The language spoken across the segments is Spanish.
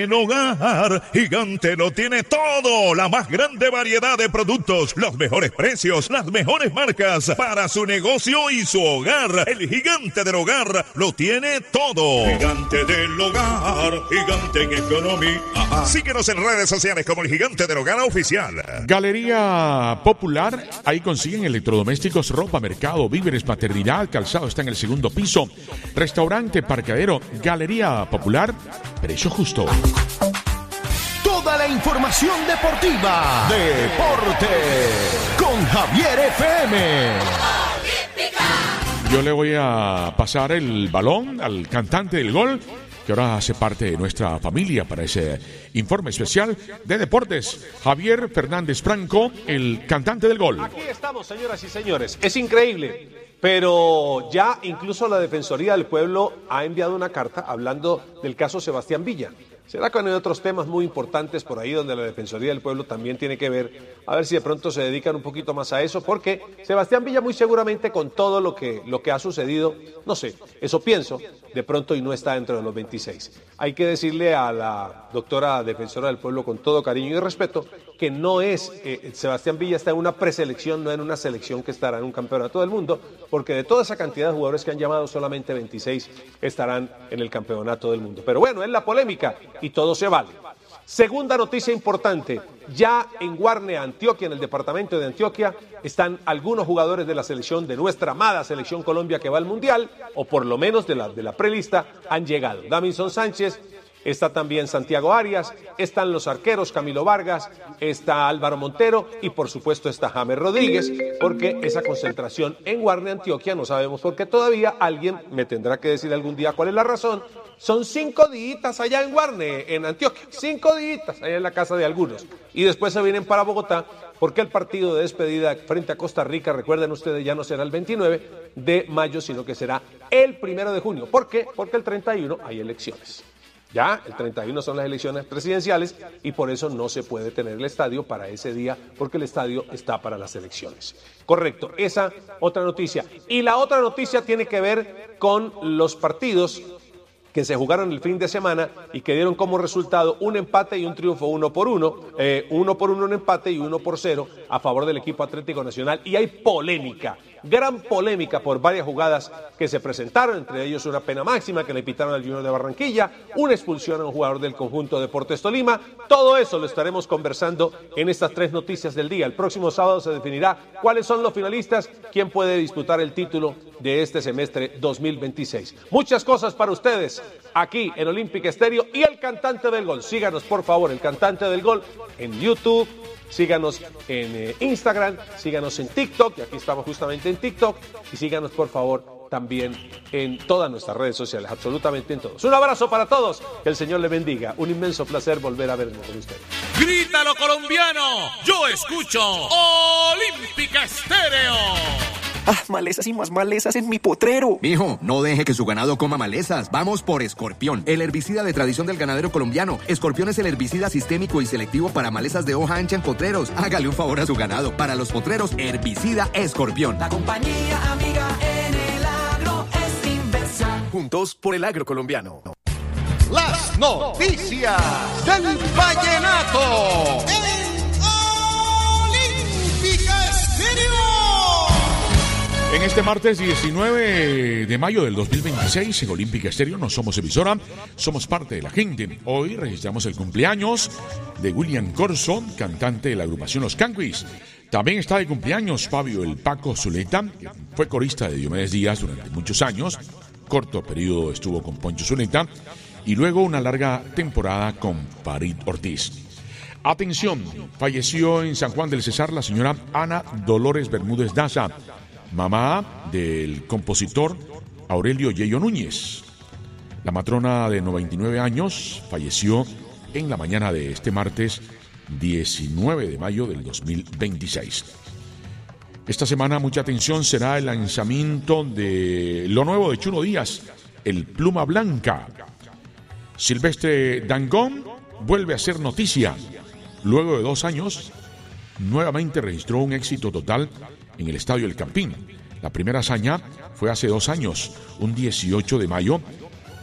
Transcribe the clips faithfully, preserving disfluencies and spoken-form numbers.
En Hogar, Gigante lo tiene todo, la más grande variedad de productos, los mejores precios, las mejores marcas para su negocio y su hogar. El Gigante del Hogar lo tiene todo. Gigante del Hogar, Gigante en economía. Ajá. Síguenos en redes sociales como el Gigante del Hogar Oficial. Galería Popular, ahí consiguen electrodomésticos, ropa, mercado, víveres, maternidad, calzado, está en el segundo piso. Restaurante, parqueadero, Galería Popular, precio justo. Toda la información deportiva. Deporte con Javier F M. Yo le voy a pasar el balón al cantante del gol, que ahora hace parte de nuestra familia para ese informe especial de deportes. Javier Fernández Franco, el cantante del gol. Aquí estamos, señoras y señores. Es increíble, pero ya incluso la Defensoría del Pueblo ha enviado una carta hablando del caso Sebastián Villa. ¿Será que hay otros temas muy importantes por ahí donde la Defensoría del Pueblo también tiene que ver? A ver si de pronto se dedican un poquito más a eso, porque Sebastián Villa muy seguramente con todo lo que, lo que ha sucedido, no sé, eso pienso, de pronto y no está dentro de los veintiséis. Hay que decirle a la doctora Defensora del Pueblo con todo cariño y respeto que no es, eh, Sebastián Villa está en una preselección, no en una selección que estará en un campeonato del mundo, porque de toda esa cantidad de jugadores que han llamado, solamente veintiséis estarán en el campeonato del mundo. Pero bueno, es la polémica y todo se vale. Segunda noticia importante, ya en Guarne, Antioquia, en el departamento de Antioquia, están algunos jugadores de la selección, de nuestra amada selección Colombia que va al Mundial, o por lo menos de la, de la prelista, han llegado. Davinson Sánchez, está también Santiago Arias, están los arqueros Camilo Vargas, está Álvaro Montero y por supuesto está James Rodríguez, porque esa concentración en Guarne, Antioquia, no sabemos por qué todavía, alguien me tendrá que decir algún día cuál es la razón. Son cinco días allá en Guarne, en Antioquia, cinco días allá en la casa de algunos. Y después se vienen para Bogotá, porque el partido de despedida frente a Costa Rica, recuerden ustedes, ya no será el veintinueve de mayo, sino que será el primero de junio. ¿Por qué? Porque el treinta y uno hay elecciones. Ya, el treinta y uno son las elecciones presidenciales y por eso no se puede tener el estadio para ese día, porque el estadio está para las elecciones. Correcto, esa otra noticia. Y la otra noticia tiene que ver con los partidos que se jugaron el fin de semana y que dieron como resultado un empate y un triunfo uno por uno, eh, uno por uno un empate y uno por cero a favor del equipo Atlético Nacional. Y hay polémica, gran polémica por varias jugadas que se presentaron, entre ellos una pena máxima que le pitaron al Junior de Barranquilla, una expulsión a un jugador del conjunto Deportes Tolima. Todo eso lo estaremos conversando en estas tres noticias del día. El próximo sábado se definirá cuáles son los finalistas, quién puede disputar el título de este semestre dos mil veintiséis. Muchas cosas para ustedes aquí en Olímpica Estéreo y el cantante del gol. Síganos por favor, el cantante del gol en YouTube, síganos en eh, Instagram, síganos en TikTok, y aquí estamos justamente en TikTok, y síganos por favor también en todas nuestras redes sociales, absolutamente en todos. Un abrazo para todos, que el Señor le bendiga, un inmenso placer volver a vernos con ustedes. ¡Grítalo, colombiano! ¡Yo escucho Olímpica Estéreo! Ah, malezas y más malezas en mi potrero. Mijo, no deje que su ganado coma malezas. Vamos por Escorpión, el herbicida de tradición del ganadero colombiano. Escorpión es el herbicida sistémico y selectivo para malezas de hoja ancha en potreros. Hágale un favor a su ganado. Para los potreros, herbicida Escorpión. La compañía amiga en el agro es Inversa. Juntos por el agro colombiano. Las noticias del vallenato. En este martes diecinueve de mayo del dos mil veintiséis, en Olímpica Estéreo, no somos emisora, somos parte de la gente. Hoy registramos el cumpleaños de William Corso, cantante de la agrupación Los Canquis. También está de cumpleaños Fabio El Paco Zuleta, que fue corista de Diomedes Díaz durante muchos años. Corto periodo estuvo con Poncho Zuleta y luego una larga temporada con Farid Ortiz. Atención, falleció en San Juan del Cesar la señora Ana Dolores Bermúdez Daza, mamá del compositor Aurelio Yeyo Núñez. La matrona de noventa y nueve años falleció en la mañana de este martes diecinueve de mayo del dos mil veintiséis. Esta semana mucha atención, será el lanzamiento de lo nuevo de Chuno Díaz, el Pluma Blanca. Silvestre Dangond vuelve a ser noticia. Luego de dos años, nuevamente registró un éxito total en el Estadio El Campín. La primera hazaña fue hace dos años, un dieciocho de mayo,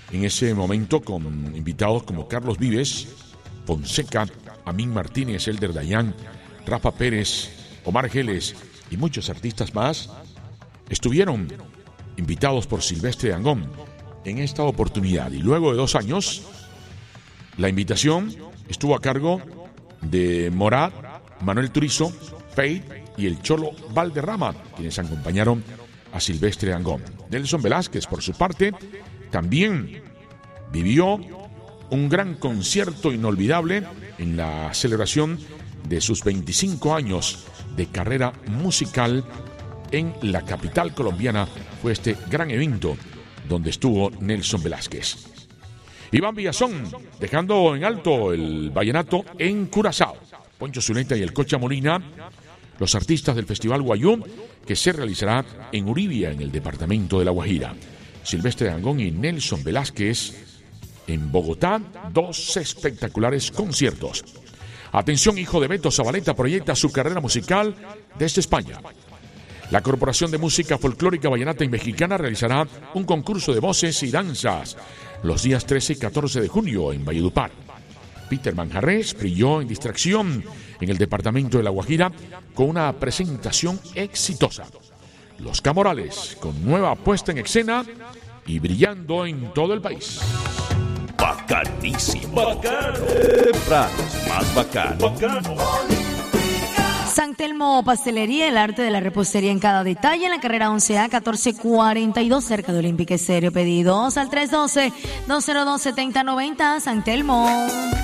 en ese momento con invitados como Carlos Vives, Fonseca, Amín Martínez, Elder Dayan, Rafa Pérez, Omar Geles y muchos artistas más, estuvieron invitados por Silvestre Dangond en esta oportunidad. Y luego de dos años, la invitación estuvo a cargo de Morat, Manuel Turizo, Faith y el Cholo Valderrama, quienes acompañaron a Silvestre Dangond. Nelson Velázquez, por su parte, también vivió un gran concierto inolvidable en la celebración de sus veinticinco años de carrera musical en la capital colombiana. Fue este gran evento donde estuvo Nelson Velázquez. Iván Villazón, dejando en alto el vallenato en Curazao. Poncho Zuleta y el Cocha Molina, los artistas del Festival Guayú, que se realizará en Uribia, en el departamento de La Guajira. Silvestre Dangond y Nelson Velázquez en Bogotá, dos espectaculares conciertos. Atención, hijo de Beto Zabaleta proyecta su carrera musical desde España. La Corporación de Música Folclórica Vallenata y Mexicana realizará un concurso de voces y danzas los días trece y catorce de junio en Valledupar. Peter Manjarres brilló en distracción en el departamento de La Guajira con una presentación exitosa. Los Camorales, con nueva puesta en escena y brillando en todo el país. Bacanísimo. Bacano. Prados más bacano. Bacano. San Telmo Pastelería, el arte de la repostería en cada detalle, en la carrera once A catorce cuarenta y dos, cerca de Olímpica Estéreo. Pedidos al tres uno dos, dos cero dos, siete cero nueve cero. San Telmo.